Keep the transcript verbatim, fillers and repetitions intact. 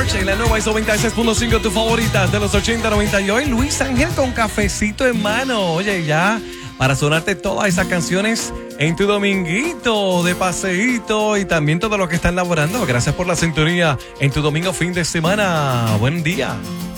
noche, la nueva es noventa y seis punto cinco, tu favorita de los ochenta, noventa. Y hoy Luis Ángel con cafecito en mano. Oye, ya para sonarte todas esas canciones en tu dominguito de paseíto y también todo lo que están laborando. Gracias por la sintonía en tu domingo fin de semana. Buen día.